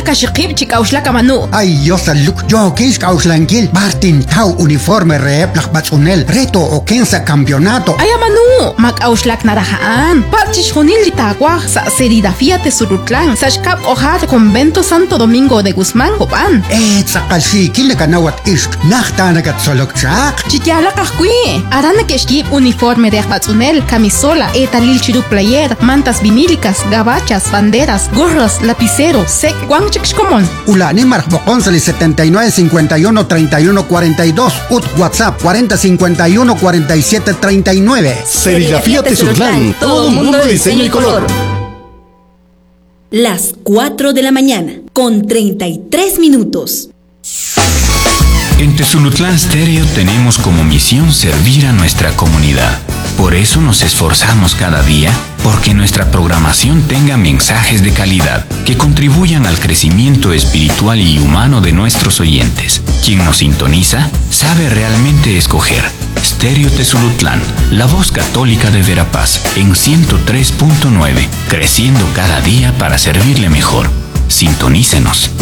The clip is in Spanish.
kashikib chikauslaka manu. Ay, yo saluk, yo kis kauslankil, Martin Tau uniforme rep lakbatsunel, reto o kensa campeonato. Ay manu, makauslak narahaan. Parchis junil litakwaj sa Serigrafía Tesulutlan, sa shkap ojat Convento Santo Domingo de Guzmán, Copan. Sakalsi kilekanawat isk, nachtanagat solokchak. Chikyala kahkui, arana keshkib uniforme de akbatsunel, camisola, etalil chiru player, mantas vinílicas, gabachas, banderas, gorras, lapicero, sec, guanchikshkomon. Ulani marjbokonsali 79 51 31 42, ut WhatsApp 40 51 47 39. Serigrafía Tezutlán, todo mundo de diseño y color. Las 4 de la mañana, con 33 minutos. En Tezulutlán Stereo tenemos como misión servir a nuestra comunidad. Por eso nos esforzamos cada día porque nuestra programación tenga mensajes de calidad que contribuyan al crecimiento espiritual y humano de nuestros oyentes. Quien nos sintoniza sabe realmente escoger. Stereo Tezulutlán, la voz católica de Verapaz, en 103.9, creciendo cada día para servirle mejor. Sintonícenos.